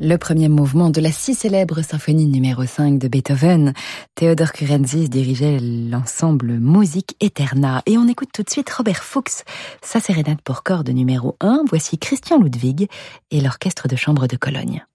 Le premier mouvement de la si célèbre symphonie numéro 5 de Beethoven. Théodore Kurentzis dirigeait l'ensemble Music Eterna. Et on écoute tout de suite Robert Fuchs, sa sérénade pour cordes numéro 1. Voici Christian Ludwig et l'orchestre de chambre de Cologne.